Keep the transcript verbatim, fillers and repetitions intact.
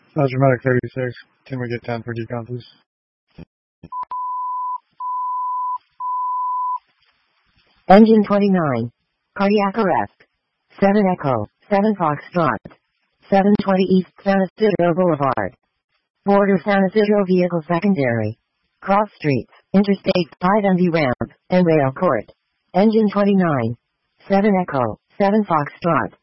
Uh, Dramatic thirty-six. Can we get ten for decon, please? Engine twenty-nine. Cardiac arrest. seven Echo, seven Foxtrot. seven twenty East San Isidro Boulevard. Border San Isidro Vehicle Secondary. Cross streets, Interstate five M V ramp, and rail court. Engine twenty-nine. seven Echo, seven Foxtrot.